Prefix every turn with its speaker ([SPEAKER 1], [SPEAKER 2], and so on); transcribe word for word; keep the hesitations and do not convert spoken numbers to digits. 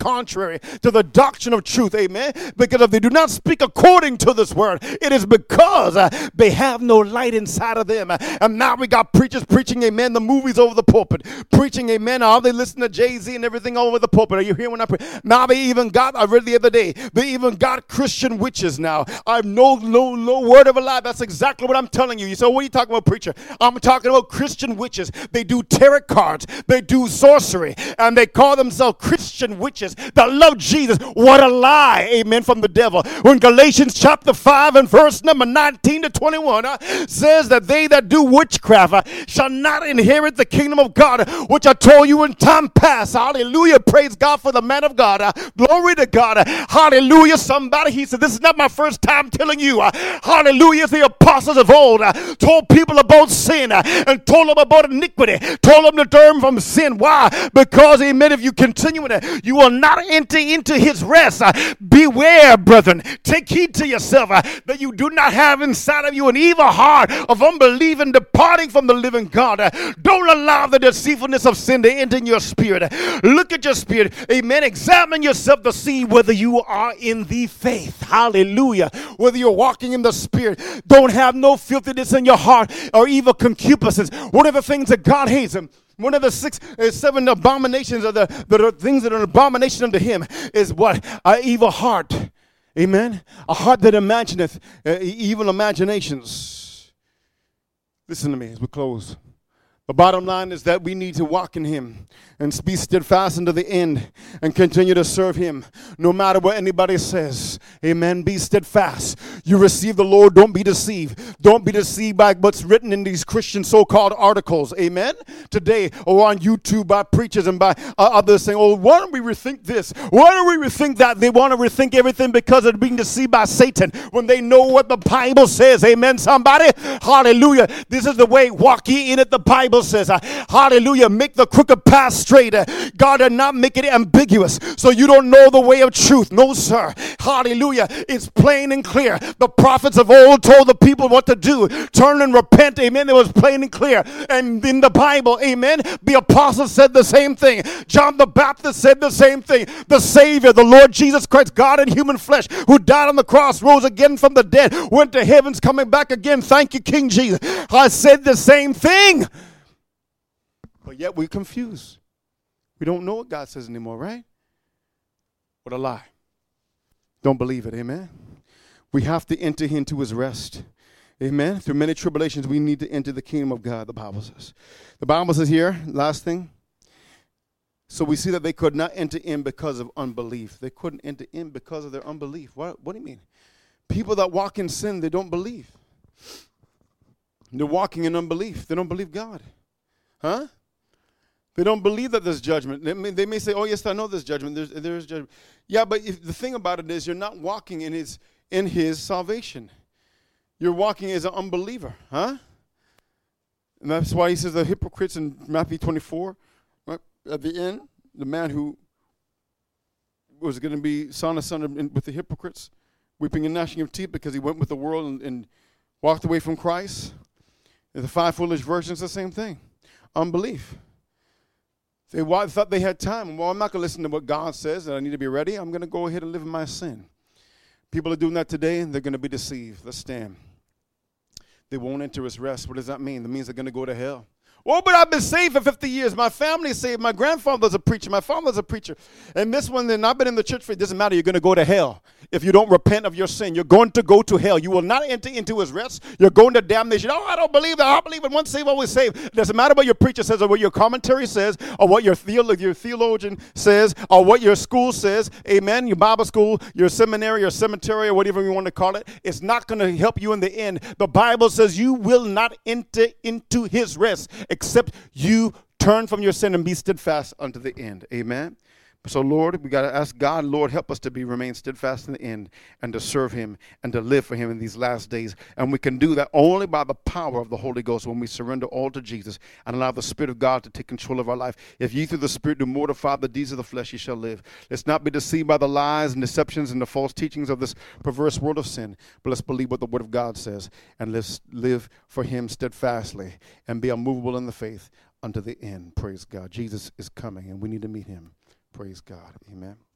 [SPEAKER 1] contrary to the doctrine of truth, amen, because if they do not speak according to this word, it is because uh, they have no light inside of them. And now we got preachers preaching, amen, the movies over the pulpit, preaching, amen, how they listen to Jay-Z and everything over the pulpit. Are you hearing when I pray? Now they even got, I read the other day, they even got Christian witches now. I have no, no, no word of a lie. That's exactly what I'm telling you. You say, what are you talking about, preacher? I'm talking about Christian witches. They do tarot cards. They do sorcery. And they call themselves Christian witches that love Jesus. What a lie, amen, from the devil. When Galatians chapter five and verse number nineteen to twenty-one uh, says that they that do witchcraft uh, shall not inherit the kingdom of God, which I told you in time past. Hallelujah. Praise God for the man of God. Uh, glory to God. Uh, hallelujah. Somebody, he said, this is not my first time telling you. Uh, hallelujah. The apostles of old uh, told people about sin uh, and told them about iniquity, told them to turn from sin. Why? Because, amen, if you continue in it, you will not enter into his rest. Uh, beware, brethren. Take heed to yourself uh, that you do not have inside of you an evil heart of unbelief and departing from the living God. Uh, don't allow the deceitfulness of sin to enter in your spirit. Uh, look at your spirit. Amen. Examine yourself to see whether you are in the faith. Hallelujah. Whether you're walking in the spirit. Don't have no filthiness in your heart or evil concupiscence. Whatever things that God hates them. One of the six, uh, seven abominations of the, the things that are an abomination unto him is what? An evil heart. Amen. A heart that imagineth uh, evil imaginations. Listen to me as we close. The bottom line is that we need to walk in him and be steadfast unto the end and continue to serve him no matter what anybody says. Amen. Be steadfast. You receive the Lord. Don't be deceived. Don't be deceived by what's written in these Christian so-called articles. Amen. Today or on YouTube by preachers and by uh, others saying, oh, why don't we rethink this? Why don't we rethink that? They want to rethink everything because they're being deceived by Satan when they know what the Bible says. Amen. Somebody. Hallelujah. This is the way. Walk ye in it. The Bible says, uh, hallelujah, make the crooked path straight. Uh, God did not make it ambiguous, so you don't know the way of truth. No, sir. Hallelujah. It's plain and clear. The prophets of old told the people what to do. Turn and repent. Amen. It was plain and clear. And in the Bible, amen, the apostles said the same thing. John the Baptist said the same thing. The Savior, the Lord Jesus Christ, God in human flesh, who died on the cross, rose again from the dead, went to heavens, coming back again. Thank you, King Jesus. I said the same thing. But yet we're confused. We don't know what God says anymore, right? What a lie. Don't believe it, amen? We have to enter into his rest. Amen? Through many tribulations, we need to enter the kingdom of God, the Bible says. The Bible says here, last thing. So we see that they could not enter in because of unbelief. They couldn't enter in because of their unbelief. What, what do you mean? People that walk in sin, they don't believe. They're walking in unbelief. They don't believe God. Huh? They don't believe that there's judgment. They may, they may say, oh, yes, I know there's judgment. There's, there's judgment. Yeah, but if, the thing about it is you're not walking in his, in his salvation. You're walking as an unbeliever. Huh? And that's why he says the hypocrites in Matthew twenty-four, right, at the end, the man who was going to be son of son with the hypocrites, weeping and gnashing of teeth because he went with the world and, and walked away from Christ. And the five foolish virgins, the same thing. Unbelief. They thought they had time. Well, I'm not going to listen to what God says and I need to be ready. I'm going to go ahead and live in my sin. People are doing that today and they're going to be deceived. Let's stand. They won't enter his rest. What does that mean? That means they're going to go to hell. Oh, but I've been saved for fifty years. My family's saved. My grandfather's a preacher. My father's a preacher. And this one, then I've been in the church for, it doesn't matter. You're going to go to hell. If you don't repent of your sin, you're going to go to hell. You will not enter into his rest. You're going to damnation. Oh, I don't believe that. I believe in once saved, always saved. It doesn't matter what your preacher says or what your commentary says or what your, theolo- your theologian says or what your school says. Amen. Your Bible school, your seminary, your cemetery, or whatever you want to call it. It's not going to help you in the end. The Bible says you will not enter into his rest except you turn from your sin and be steadfast unto the end. Amen. So, Lord, we got to ask God, Lord, help us to be remain steadfast in the end and to serve him and to live for him in these last days. And we can do that only by the power of the Holy Ghost when we surrender all to Jesus and allow the Spirit of God to take control of our life. If ye through the Spirit do mortify the deeds of the flesh, ye shall live. Let's not be deceived by the lies and deceptions and the false teachings of this perverse world of sin, but let's believe what the Word of God says and let's live for him steadfastly and be unmovable in the faith unto the end. Praise God. Jesus is coming and we need to meet him. Praise God. Amen.